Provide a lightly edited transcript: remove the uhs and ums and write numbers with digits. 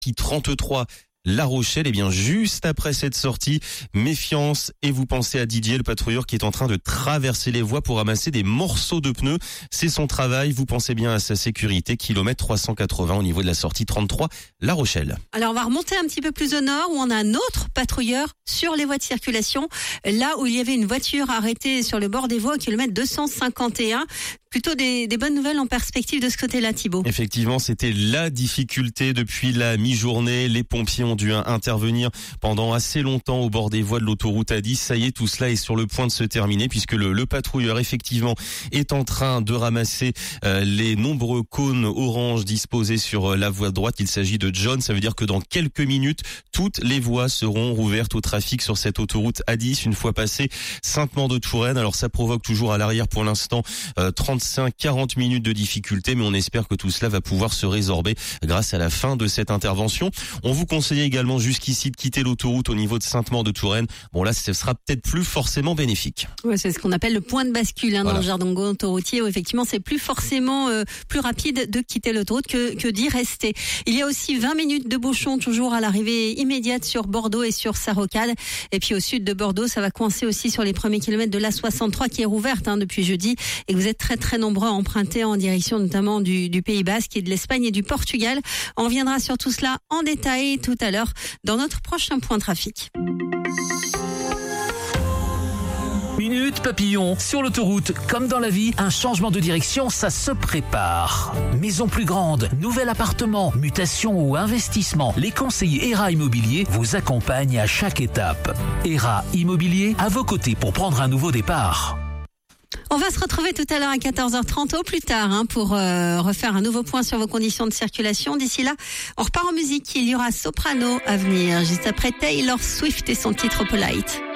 33 La Rochelle. Et bien juste après cette sortie, méfiance et vous pensez à Didier, le patrouilleur qui est en train de traverser les voies pour ramasser des morceaux de pneus. C'est son travail, vous pensez bien à sa sécurité. Kilomètre 380 au niveau de la sortie 33 La Rochelle. Alors on va remonter un petit peu plus au nord où on a un autre patrouilleur sur les voies de circulation. Là où il y avait une voiture arrêtée sur le bord des voies au kilomètre 251. Plutôt des bonnes nouvelles en perspective de ce côté-là, Thibaut. Effectivement, c'était la difficulté depuis la mi-journée. Les pompiers ont dû intervenir pendant assez longtemps au bord des voies de l'autoroute A10. Ça y est, tout cela est sur le point de se terminer puisque le patrouilleur, effectivement, est en train de ramasser les nombreux cônes orange disposés sur la voie de droite. Il s'agit de John. Ça veut dire que dans quelques minutes, toutes les voies seront rouvertes au trafic sur cette autoroute A10 une fois passé Sainte-Maure-de-Touraine. Alors ça provoque toujours à l'arrière pour l'instant 35-40 minutes de difficulté, mais on espère que tout cela va pouvoir se résorber grâce à la fin de cette intervention. On vous conseillait également jusqu'ici de quitter l'autoroute au niveau de Sainte-Maure-de-Touraine. Bon là, ce sera peut-être plus forcément bénéfique. Ouais, c'est ce qu'on appelle le point de bascule dans le jargon autoroutier où effectivement c'est plus forcément plus rapide de quitter l'autoroute que d'y rester. Il y a aussi 20 minutes de bouchon toujours à l'arrivée immédiate sur Bordeaux et sur Sarrocade. Et puis au sud de Bordeaux, ça va coincer aussi sur les premiers kilomètres de l'A63 qui est rouverte depuis jeudi et que vous êtes très nombreux à emprunter en direction notamment du Pays Basque et de l'Espagne et du Portugal. On reviendra sur tout cela en détail tout à l'heure dans notre prochain point trafic. Minute Papillon. Sur l'autoroute, comme dans la vie, un changement de direction, ça se prépare. Maison plus grande, nouvel appartement, mutation ou investissement, les conseillers ERA Immobilier vous accompagnent à chaque étape. ERA Immobilier, à vos côtés pour prendre un nouveau départ. On va se retrouver tout à l'heure à 14h30 au plus tard pour refaire un nouveau point sur vos conditions de circulation. D'ici là, on repart en musique. Il y aura Soprano à venir juste après Taylor Swift et son titre Polite.